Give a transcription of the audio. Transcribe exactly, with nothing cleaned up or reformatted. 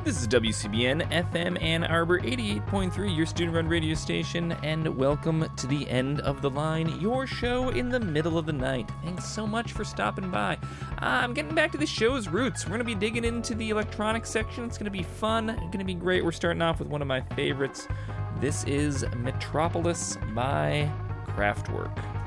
This is W C B N F M Ann Arbor eighty-eight point three, your student-run radio station, and welcome to the End of the Line, your show in the middle of the night. Thanks so much for stopping by. Uh, I'm getting back to the show's roots. We're going to be digging into the electronic section. It's going to be fun. It's going to be great. We're starting off with one of my favorites. This is Metropolis by Kraftwerk.